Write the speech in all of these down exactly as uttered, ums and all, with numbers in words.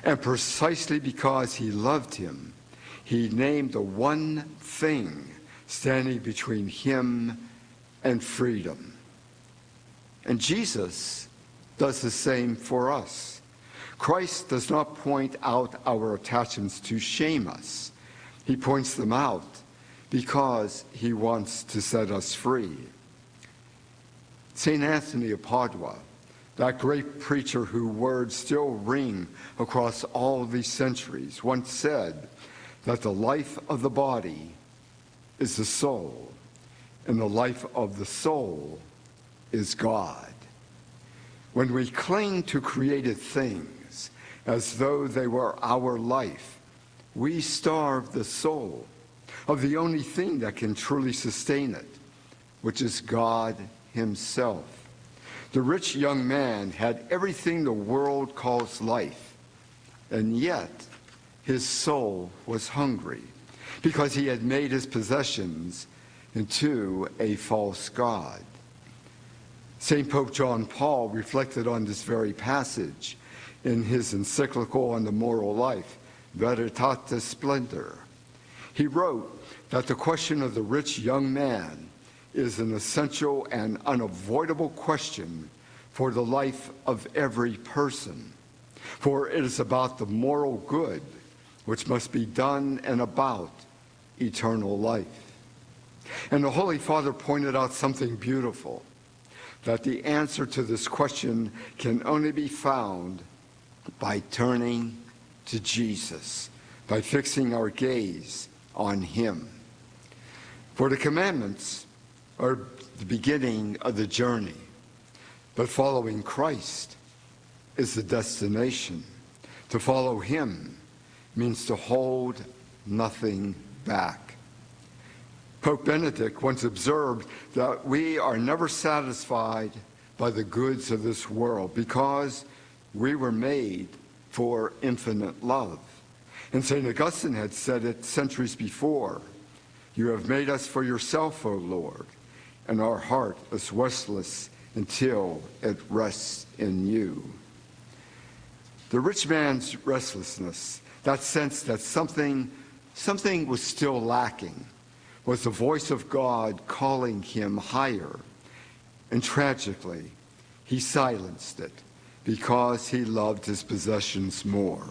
And precisely because he loved him, he named the one thing standing between him and freedom. And Jesus does the same for us. Christ does not point out our attachments to shame us. He points them out because he wants to set us free. Saint Anthony of Padua, that great preacher whose words still ring across all these centuries, once said that the life of the body is the soul, and the life of the soul is God. When we cling to created things as though they were our life, we starve the soul of the only thing that can truly sustain it, which is God himself. The rich young man had everything the world calls life, and yet his soul was hungry because he had made his possessions into a false god. Saint Pope John Paul reflected on this very passage in his encyclical on the moral life, Veritatis Splendor. He wrote that the question of the rich young man is an essential and unavoidable question for the life of every person, for it is about the moral good which must be done and about eternal life. And the Holy Father pointed out something beautiful, that the answer to this question can only be found by turning to Jesus, by fixing our gaze on him. For the commandments are the beginning of the journey, but following Christ is the destination. To follow him means to hold nothing back. Pope Benedict once observed that we are never satisfied by the goods of this world because we were made for infinite love. And Saint Augustine had said it centuries before, "You have made us for yourself, O Lord, and our heart is restless until it rests in you." The rich man's restlessness, that sense that something, something was still lacking, was the voice of God calling him higher. And tragically, he silenced it because he loved his possessions more.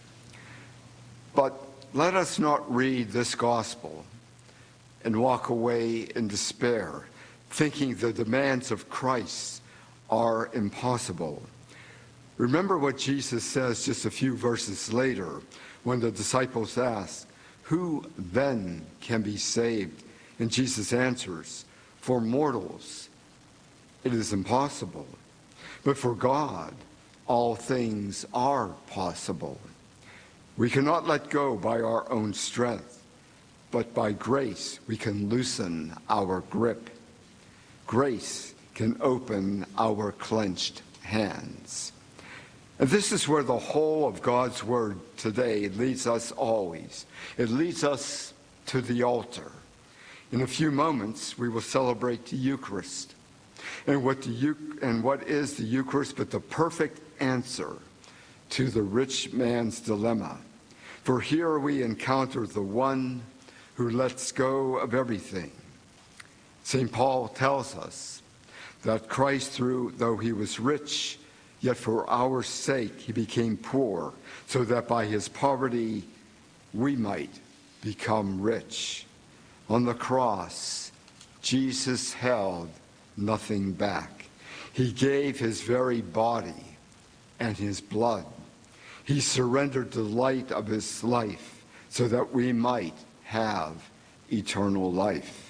But let us not read this gospel and walk away in despair, thinking the demands of Christ are impossible. Remember what Jesus says just a few verses later when the disciples ask, "Who then can be saved?" And Jesus answers, "For mortals it is impossible, but for God all things are possible." We cannot let go by our own strength, but by grace we can loosen our grip. Grace can open our clenched hands. And this is where the whole of God's word today leads us always. It leads us to the altar. In a few moments, we will celebrate the Eucharist. And what, the, and what is the Eucharist but the perfect answer to the rich man's dilemma? For here we encounter the one who lets go of everything. Saint Paul tells us that Christ, through, though he was rich, yet for our sake he became poor, so that by his poverty we might become rich. On the cross, Jesus held nothing back. He gave his very body and his blood. He surrendered the light of his life so that we might have eternal life.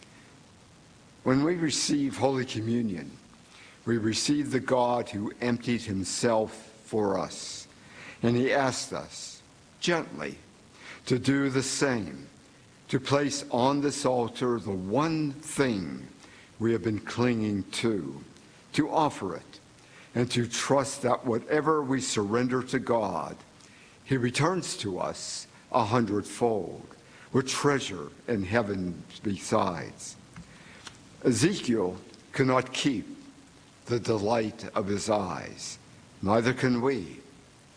When we receive Holy Communion, we receive the God who emptied himself for us. And he asked us gently to do the same, to place on this altar the one thing we have been clinging to, to offer it, and to trust that whatever we surrender to God, he returns to us a hundredfold, with treasure in heaven besides. Ezekiel could not keep the delight of his eyes. Neither can we.